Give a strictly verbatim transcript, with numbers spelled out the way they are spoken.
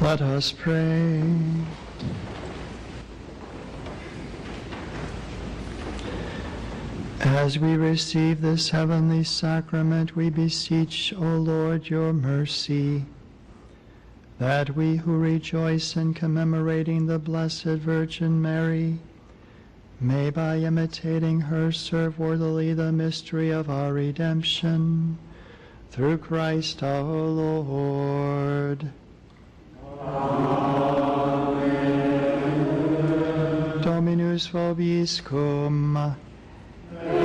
Let us pray. As we receive this heavenly sacrament, we beseech, O Lord, your mercy, that we who rejoice in commemorating the Blessed Virgin Mary may, by imitating her, serve worthily the mystery of our redemption. Through Christ our Lord. Amen. Dominus vobiscum.